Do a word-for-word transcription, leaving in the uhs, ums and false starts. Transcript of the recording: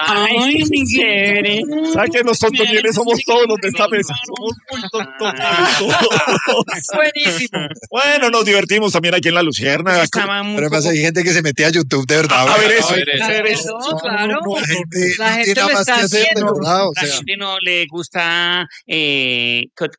Ay, mi chévere. ¿Sabes que los tontoñeles somos todos los de esta mesa? Somos muy tontoñeles todos. Buenísimo. Bueno, nos divertimos también aquí en La Luciérnaga. Estaba muy Pero además hay gente que se metía a YouTube, de verdad. A ver eso. A ver La eso. gente, no, claro. La gente La no gente tiene lo nada más está que hacer, de haciendo. verdad. O La sea. gente no le gusta eh,